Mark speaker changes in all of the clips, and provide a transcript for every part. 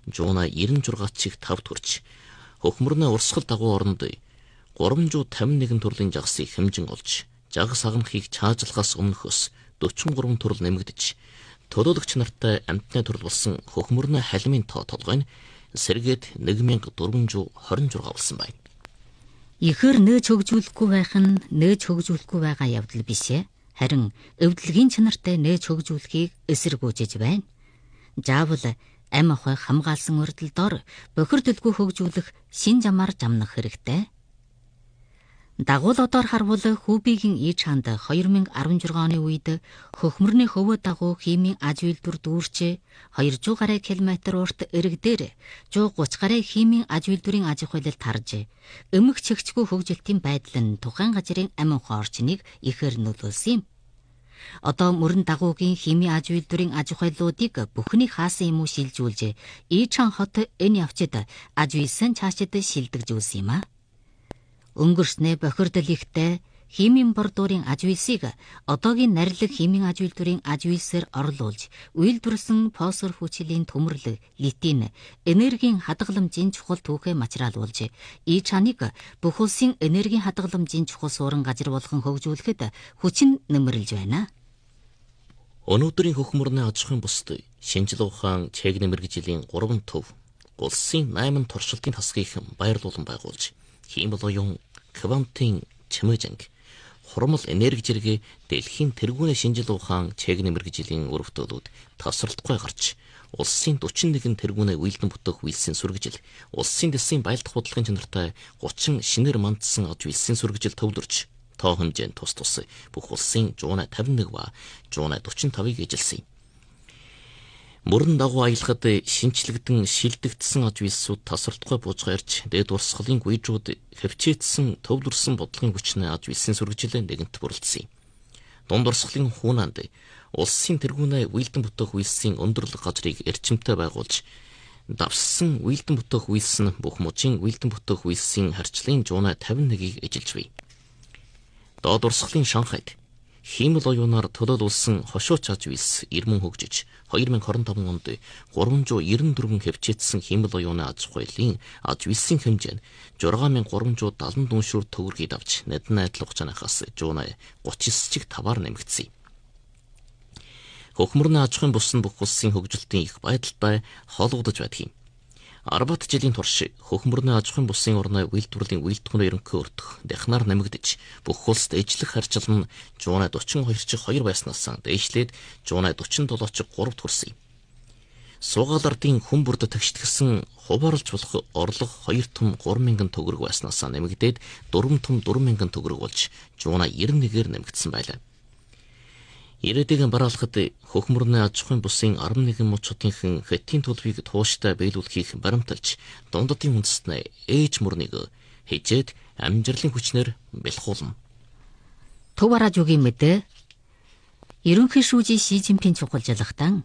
Speaker 1: жууна 96 чиг 5 төрж хөхмөрнө урсгал дагуу оронд 351 төрлийн жагсыг хэмжин олж жагс агнахыг чаажлахаас өмнөхөөс 43 төрөл нэмэгдэж төлөөлөгч нартай амтны төрөл болсон хөхмөрнө халимын тоо толгой нь сэргээд 1426 болсон байна.
Speaker 2: Ихэр нөөж хөгжүүлэхгүй байх нь нөөж хөгжүүлэхгүй байгаа явдал биш ээ. Харин өвдлөгийн чанартай нөөж хөгжүүлэхийг эсэргүүцэж байна. Заавал ам ахуй хамгаалсан урдл дор бохирдолгүй хөгжүүлэх шин замаар жамнах хэрэгтэй. Дагуулуудаар харвал Хүүбигийн ээж хаанд 2016 оны үед хөхмөрний хөвөө дагуу химийн аж үйлдвэр дүүрч 200 гаруй километр урт эрэг дээр 130 гаруй химийн аж үйлдвэрийн аж ахуйлал тарж өмг чигчгүй хөгжилтийн байдал нь тухайн газрын амин орчныг ихээр нөлөөлсөн юм. Одоо мөрөн дагуугийн химийн аж үйлдвэрийн аж ахуйлуудыг бүхний хаасан юм уу шилжүүлж ээж хаан хот энэ явцад аж үйлсэн цаашид шилдэгжүүлсэн юм а. Өнгөрснөө бохирдол ихтэй химийн бордуурын аж үйлсийг одоогийн нарилэг химийн аж үйлдвэрийн аж үйлсээр орлуулж үйлдвэрлсэн фосфор хүчилийн төмөрлөг литин энергийн хадгаламжийн чухал түүхээ мачраалуулж ээж хааныг бүх улсын энергийн хадгаламжийн чухал суурин газар болгон хөгжүүлэхэд хүчин нэмэрлж байна.
Speaker 1: Өнөөдрийн хөхмөрний аж ахуйн бусд шинжлэх ухаан чегний мэргэжлийн 3 төв улсын 8 туршилтын тасгийг баярлуулан байгуулж химийн оюун квантын чимээжинг хурмал энерги зэрэг дэлхийн тэргүүний шинжлэх ухаан чегний мэргэжлийн өрөвдөлүүд тасралтгүй гарч улсын 41 тэргүүний үйлдэн бүтээх үйлсийн сүргэжил улсын дэсийн байлдах бодлогын чанартай 30 шинээр мандсан аж үйлсийн сүргэжил төвлөрч тоо хэмжээнд тус бүх улсын 151 ба 145-ыг эжилсэн. Мөрөн дагуу аялахад шинчлэгдэн шилдэгдсэн аж үйлсүүд тасралтгүй буужгаа ирж дээд урсгалын гүйжүүд хөвчээдсэн төвлөрсөн бодлогын хүчний аж үйлсийн сүргэжилээ нэгэнт бүрэлдсэн. Дунд урсгалын хуунанд улсын тэргүүний үйлдэн бүтээх үйлсийн өндөрлөг газрыг эрчимтэй байгуулж давссан үйлдэн бүтээх үйлс нь бүх мужийн үйлдэн бүтээх үйлсийн харьцлын 151-ийг эжилж бий. Доод урсгалын Шанхайд химийн оюунаар төлөөлүүлсэн хошууч аж үйлс ирмэн хөгжиж 2025 онд 394 хөвчээдсэн химийн оюуны аж ахуйлын аж үйлсийн хэмжээ нь 6374 шүр төгрөгийг авч нэдэн найдал хугацаанаас 139 чиг 5-аар нэмэгдсэн. Хөхмөрний аж ахуйн бус нь бүх улсын хөгжилтийн их байдалтай холбогдож байдаг юм. 10 жилийн турш хөхмөрний аж ахуйн бусын орны үйлдвэрлэлийн үйлдвэрийн ерөнхий өртөх дахнаар нэмэгдэж бүх улсад ижлэх харьцал нь 142/2 байснаас дээшлээд 147/3 хүрсэн. Суугаал ардын хүн бүрд тэгштгэсэн хуваарлж болох орлого 2 том 3,000 төгрөг байснаас нэмэгдээд 4 том 4,000 төгрөг болж 191-ээр нэмэгдсэн байлаа. Ирээдүйн бараалхад хөхмөрний аж ахуйн бусын 11 мужуудынхан хэтийн төлөвийг тууштай биелүүлэхийг баримталж дундадын үндэстнээ ээж мөрнийг хижээд амжилтын хүчнэр бэлхуулна.
Speaker 2: Төв радиогийн мэдээ ерөнхий шүүжийн Ши Жинпин чухалжлагтан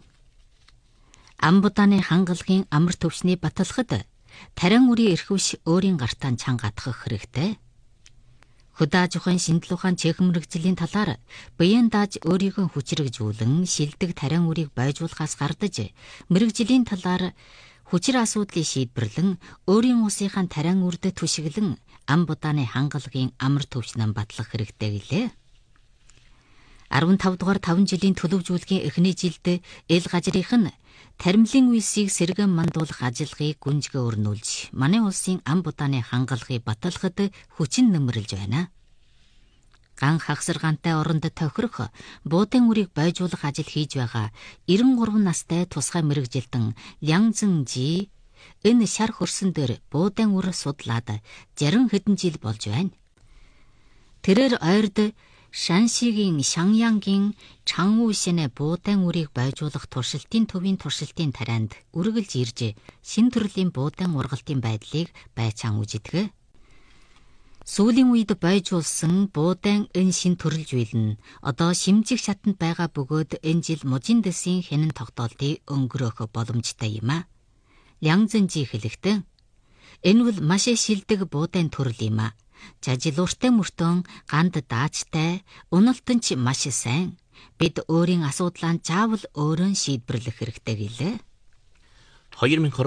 Speaker 2: Амбуданы хангалагын амар төвчний баталгад тарин үрийн эрхвш өөрийн гартаа чангаатгах хэрэгтэй. Хөдөө аж ахуйн шинжлэх ухааны чехэн мэргэжлийн талаар биеийн дааж өөрийгөө хүчрэгжүүлэн шилдэг тарин үрийг бойжуулахаас гардаж мэргэжлийн талаар хүчир асуудлыг шийдвэрлэн өөрийн улсынхаа тарин үрд түшиглэн Амбуданы хангалагын амар төвчнөн батлах хэрэгтэй гэлээ. 15 дугаар 5 жилийн төлөвжүүлгийн эхний жилд эл газрынх нь таримлын үйлсийг сэргэн мандуулах ажиллагааг гүнзгий өрнүүлж манай улсын Амбуданы хангалагыг баталгахад хүчин нэмэрлж байна. Ган хагсаргантай оронд тохирох буудын үрийг бойжуулах ажил хийж байгаа 93 настай тусгай мэргэжилтэн Лян Зэнжи энэ шар хөрсөн дээр буудын үр судлаад 60 хэдэн жил болж байна. Тэрээр ойрд Шаншигийн Шаньянгийн Чангушинэ буудын үрийг бойжуулах туршилтын төвийн туршилтын тарианд үргэлж ирж шин төрлийн буудын ургалтын байдлыг байцаан үздэг. Сүүлийн үед бойжуулсан буудын энэ шин төрөл зүйл нь одоо шимжих шатанд байгаа бөгөөд энэ жил мужийн дэсийн хянан тогтоолтыг өнгөрөөх боломжтой юм а. Лян Зэнжи хэлэхдээ энэ бол маш шилдэг буудын төрөл юм а. Жажилууртай мөртөө ганд даачтай, уналтан ч маш сайн. Бид өөрийн асуудлаа заавал өөрөө шийдвэрлэх хэрэгтэй гэлээ.